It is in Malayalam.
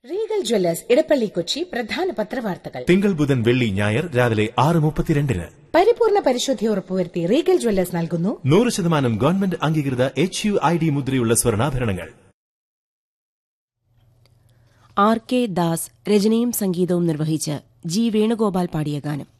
റീഗൽ ജ്വല്ലേഴ്സ് ഇടപ്പള്ളി കൊച്ചി പ്രധാന പത്രവാർത്തകൾ തിങ്കൾ ബുധൻ വെള്ളി ഞായർ രാവിലെ 6:32. പരിപൂർണ പരിശുദ്ധി ഉറപ്പുവരുത്തി റീഗൽ ജ്വല്ലേഴ്സ് നൽകുന്നു 100% ഗവൺമെന്റ് അംഗീകൃത HUID മുദ്രയുള്ള സ്വർണ്ണാഭരണങ്ങൾ. ആർ കെ ദാസ് രചനയും സംഗീതവും നിർവഹിച്ച് ജി വേണുഗോപാൽ പാടിയ ഗാനം.